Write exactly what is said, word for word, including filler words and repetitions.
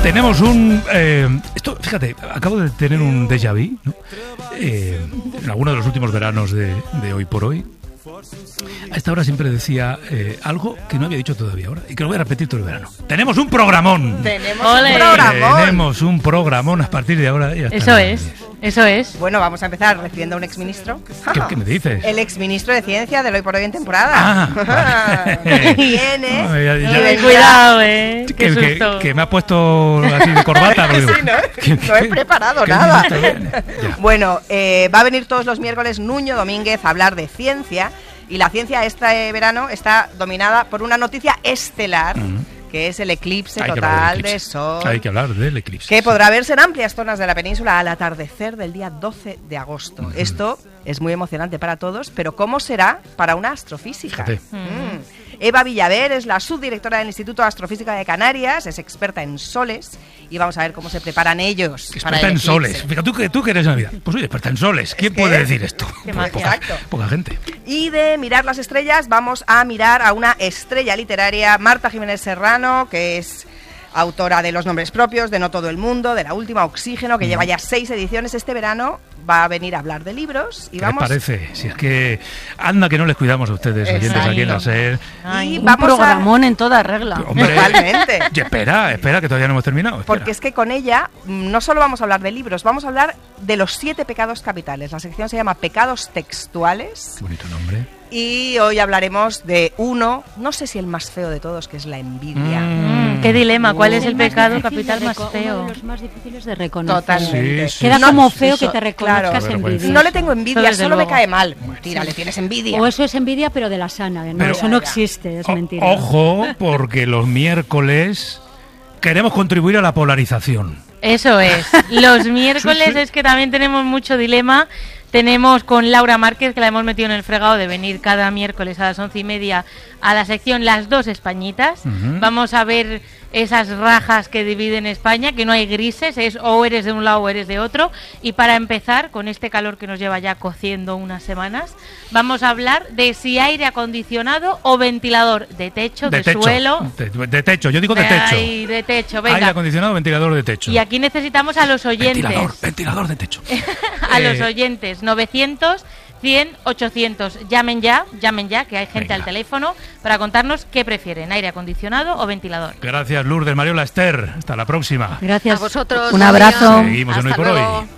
Tenemos un... Eh, esto, fíjate, acabo de tener un déjà vu, ¿no? Eh, en alguno de los últimos veranos de, de Hoy por Hoy. A esta hora siempre decía eh, algo que no había dicho todavía ahora y que lo voy a repetir todo el verano. ¡Tenemos un programón! ¡Tenemos ¡Ole! un programón! Tenemos un programón a partir de ahora. Ya está. Eso es, eso es. Bueno, vamos a empezar recibiendo a un exministro. ¿Qué, ¿Qué me dices? El exministro de Ciencia del Hoy por Hoy en temporada. Ah, vale. Viene. No, ya, ya, ya, cuidado, eh. Que, Qué que, susto. que me ha puesto así de corbata. Sí, ¿no? ¿Qué, no he preparado qué nada. Bueno, eh, va a venir todos los miércoles Nuño Domínguez a hablar de ciencia. Y la ciencia este verano está dominada por una noticia estelar, uh-huh. que es el eclipse Hay total eclipse. de sol. Hay que hablar del eclipse. Que podrá verse en amplias zonas de la península al atardecer del día doce de agosto. Uh-huh. Esto es muy emocionante para todos, pero ¿cómo será para una astrofísica? Mm. Eva Villaver es la subdirectora del Instituto de Astrofísica de Canarias, es experta en soles y vamos a ver cómo se preparan ellos. Experta para el en eclipse. soles. Fíjate, tú que tú que eres Navidad. Pues soy experta en soles. ¿Quién ¿Qué? puede decir esto? Pues poca, exacto. poca gente. Y de mirar las estrellas vamos a mirar a una estrella literaria, Marta Jiménez Serrano, que es autora de Los nombres propios, de No todo el mundo, de La última Oxígeno, que mm. lleva ya seis ediciones. Este verano va a venir a hablar de libros. Y ¿Qué vamos... les parece? Si es que anda que no les cuidamos a ustedes, oyentes Exacto. aquí en la SER. Ay, y un vamos programón a... en toda regla. Hombre, totalmente. Y espera, espera, que todavía no hemos terminado. Espera. Porque es que con ella no solo vamos a hablar de libros, vamos a hablar de los siete pecados capitales. La sección se llama Pecados Textuales. Qué bonito nombre. Y hoy hablaremos de uno, no sé si el más feo de todos, que es la envidia. Mm, qué dilema, ¿cuál es el, el pecado capital más feo? Uno de los más difíciles de reconocer. Totalmente. Sí, sí, Queda sí, como sí, feo sí, que te sí, reconozcas claro. envidia. No le tengo envidia, Desde solo luego. me cae mal. Mentira, le tienes envidia. O eso es envidia, pero de la sana. No, Pero- eso no existe, es O- mentira. Ojo, porque los miércoles queremos contribuir a la polarización. Eso es. Los miércoles Sí, sí. es que también tenemos mucho dilema. Tenemos con Laura Márquez, que la hemos metido en el fregado de venir cada miércoles a las once y media a la sección Las Dos Españitas. Uh-huh. Vamos a ver esas rajas que dividen España, que no hay grises, es o eres de un lado o eres de otro. Y para empezar, con este calor que nos lleva ya cociendo unas semanas, vamos a hablar de si aire acondicionado o ventilador, de techo, de, De techo. suelo. De, de techo, yo digo de techo. Ay, de techo, venga. Aire acondicionado, ventilador de techo. Y aquí necesitamos a los oyentes. Ventilador, ventilador de techo. a Eh, los oyentes, novecientos, cien, ochocientos. Llamen ya, llamen ya, que hay gente Venga. al teléfono para contarnos qué prefieren, aire acondicionado o ventilador. Gracias, Lourdes, Mariola, Esther. Hasta la próxima. Gracias. A vosotros. Un abrazo. Seguimos en Hoy Hasta por luego. Hoy.